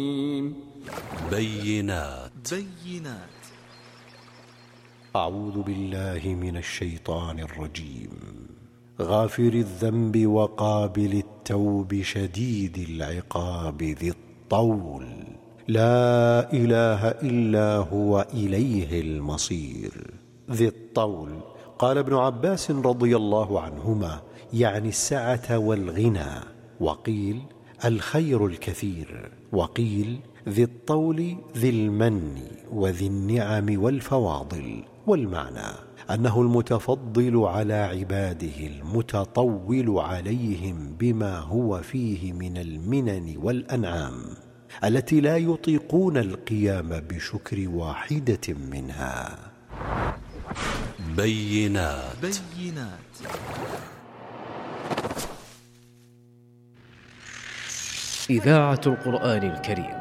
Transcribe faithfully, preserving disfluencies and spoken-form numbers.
بينات بينات أعوذ بالله من الشيطان الرجيم. غافر الذنب وقابل التوب شديد العقاب ذي الطول، لا إله إلا هو إليه المصير. ذي الطول قال ابن عباس رضي الله عنهما يعني السعة والغنى، وقيل الخير الكثير، وقيل ذي الطول ذي المن وذي النعم والفواضل. والمعنى أنه المتفضل على عباده المتطول عليهم بما هو فيه من المنن والأنعام التي لا يطيقون القيام بشكر واحدة منها. بينات بينات إذاعة القرآن الكريم.